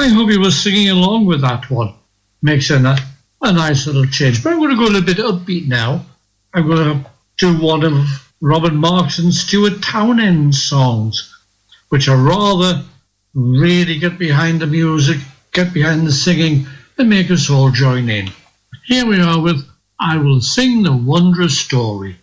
I hope you were singing along with that one. Makes a nice little change. But I'm going to go a little bit upbeat now. I'm going to do one of Robin Marks and Stuart Townend's songs, which are rather really get behind the music, get behind the singing, and make us all join in. Here we are with I Will Sing the Wondrous Story.